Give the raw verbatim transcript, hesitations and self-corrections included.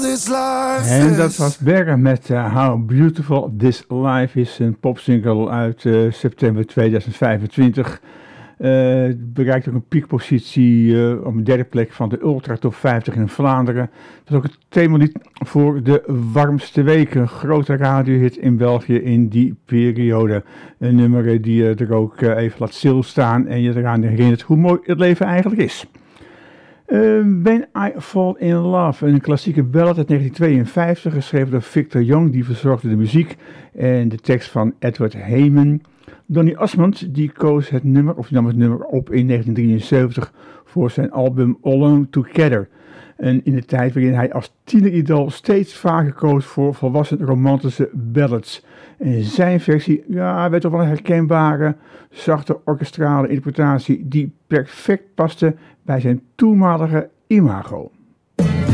En dat was Berger met uh, How Beautiful This Life is, een popsingle uit uh, september tweeduizend vijfentwintig. Uh, het bereikt ook een piekpositie uh, op een derde plek van de Ultra Top vijftig in Vlaanderen. Dat is ook het themalied voor de warmste week. Een grote radiohit in België in die periode. Een nummer die je er ook uh, even laat stilstaan en je eraan herinnert hoe mooi het leven eigenlijk is. Uh, When I Fall in Love, een klassieke ballad uit negentien tweeënvijftig, geschreven door Victor Young, die verzorgde de muziek en de tekst van Edward Heyman. Donny Osmond, die koos het nummer, of die nam het nummer op in negentien drieënzeventig voor zijn album Alone Together. En in de tijd waarin hij als tieneridool steeds vaker koos voor volwassen romantische ballads. En zijn versie, ja, werd toch wel een herkenbare, zachte orkestrale interpretatie die perfect paste bij zijn toenmalige imago.